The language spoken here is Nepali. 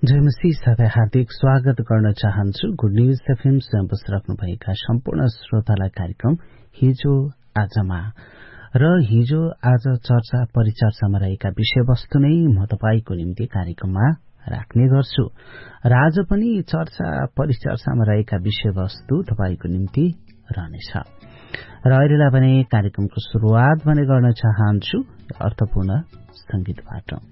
जयमसी सबै हार्दिक स्वागत गर्न चाहन्छु। गुड न्यूज एफएम स्वयं बसिराख्नुभएका सम्पूर्ण श्रोतालाई कार्यक्रम हिजो आजमा र हिजो आज चर्चा परिचर्चामा रहेका विषयवस्तु नै म तपाईको निम्ति कार्यक्रममा राख्ने गर्छु र आज पनि चर्चा परिचर्चामा रहेका विषयवस्तु तपाईको निम्ति रहनेछ र अहिलेलाई भने कार्यक्रमको सुरुवात भने गर्न चाहन्छु अर्थपूर्ण संगीतबाट।